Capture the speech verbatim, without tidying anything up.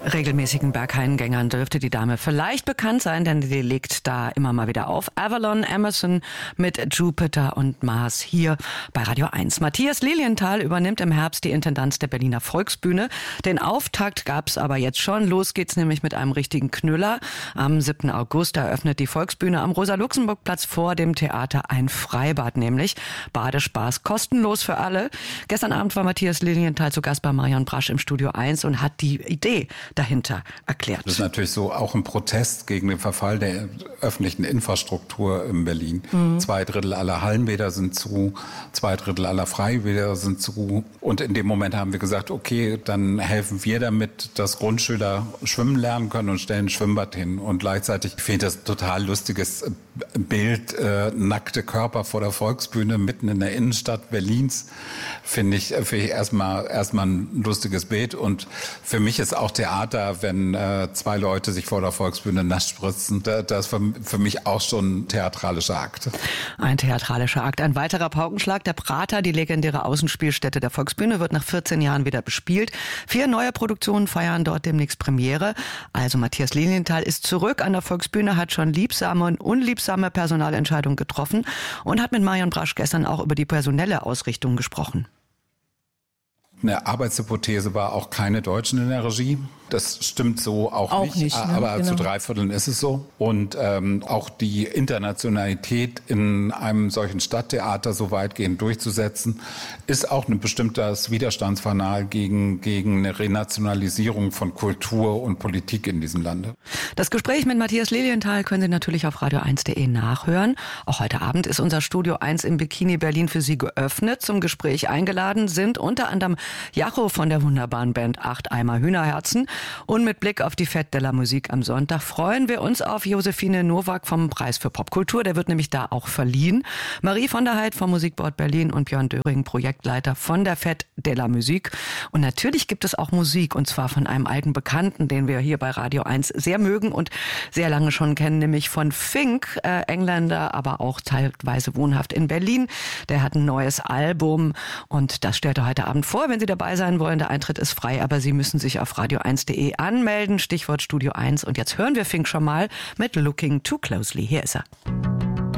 Regelmäßigen Berghain-Gängern dürfte die Dame vielleicht bekannt sein, denn die legt da immer mal wieder auf. Avalon Emerson mit Jupiter und Mars hier bei Radio eins. Matthias Lilienthal übernimmt im Herbst die Intendanz der Berliner Volksbühne. Den Auftakt gab's aber jetzt schon. Los geht's nämlich mit einem richtigen Knüller. Am siebten August eröffnet die Volksbühne am Rosa-Luxemburg-Platz vor dem Theater ein Freibad, nämlich Badespaß kostenlos für alle. Gestern Abend war Matthias Lilienthal zu Gast bei Marion Brasch im Studio eins und hat die Idee dahinter erklärt. Das ist natürlich so auch ein Protest gegen den Verfall der öffentlichen Infrastruktur in Berlin. Mhm. Zwei Drittel aller Hallenbäder sind zu, zwei Drittel aller Freibäder sind zu. Und in dem Moment haben wir gesagt, okay, dann helfen wir damit, dass Grundschüler schwimmen lernen können und stellen ein Schwimmbad hin. Und gleichzeitig finde ich das total lustiges Bild, äh, nackte Körper vor der Volksbühne mitten in der Innenstadt Berlins. Finde ich, finde ich erstmal, erstmal ein lustiges Bild. Und für mich ist auch Theater, wenn äh, zwei Leute sich vor der Volksbühne nass spritzen, das ist für, für mich auch schon ein theatralischer Akt. Ein theatralischer Akt. Ein weiterer Paukenschlag. Der Prater, die legendäre Außenspielstätte der Volksbühne, wird nach vierzehn Jahren wieder bespielt. Vier neue Produktionen feiern dort demnächst Premiere. Also Matthias Lilienthal ist zurück an der Volksbühne, hat schon liebsame und unliebsame Personalentscheidungen getroffen und hat mit Marion Brasch gestern auch über die personelle Ausrichtung gesprochen. Eine Arbeitshypothese war auch keine Deutschen in der Regie. Das stimmt so auch, auch nicht, nicht ne? aber genau. Zu drei Vierteln ist es so. Und ähm, auch die Internationalität in einem solchen Stadttheater so weitgehend durchzusetzen, ist auch ein bestimmtes Widerstandsfanal gegen, gegen eine Renationalisierung von Kultur und Politik in diesem Lande. Das Gespräch mit Matthias Lilienthal können Sie natürlich auf radio eins punkt de nachhören. Auch heute Abend ist unser Studio eins im Bikini Berlin für Sie geöffnet. Zum Gespräch eingeladen sind unter anderem Jacho von der wunderbaren Band Acht Eimer Hühnerherzen. Und mit Blick auf die Fête de la Musique am Sonntag freuen wir uns auf Josephine Nowak vom Preis für Popkultur. Der wird nämlich da auch verliehen. Marie von der Heid vom Musikboard Berlin und Björn Döring, Projektleiter von der Fête de la Musique. Und natürlich gibt es auch Musik, und zwar von einem alten Bekannten, den wir hier bei Radio eins sehr mögen und sehr lange schon kennen, nämlich von Fink, äh, Engländer, aber auch teilweise wohnhaft in Berlin. Der hat ein neues Album und das stellt er heute Abend vor. Wenn Sie dabei sein wollen, der Eintritt ist frei, aber Sie müssen sich auf radio eins punkt de anmelden. Stichwort Studio eins. Und jetzt hören wir Fink schon mal mit Looking Too Closely. Hier ist er.